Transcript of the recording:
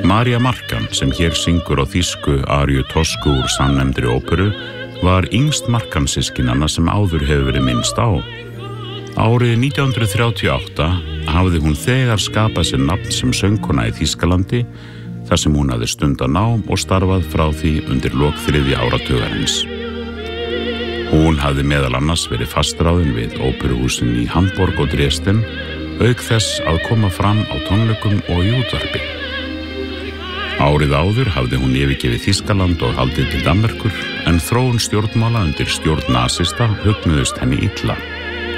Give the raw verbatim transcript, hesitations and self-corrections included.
María Markan, sem hér syngur á þýsku Ariu Toscu úr samnefndri óperu, var yngst Markan-systkinanna sem áður hefur verið minnst á. Árið nítján hundruð þrjátíu og átta hafði hún þegar skapað sér nafn sem söngkona í Þýskalandi, þar sem hún hafði stundað nám og starfað frá því undir lok þriðja áratugarins. Hún hafði meðal annars verið fastráðin við óperuhúsin í Hamborg og Dresden, auk þess að koma fram á tónleikum og í útvarpi. Árið áður hafði hún yfirgefið Þýskaland og haldið til Danmerkur, en þróun stjórnmála undir stjórn nasista hugnuðust henni illa.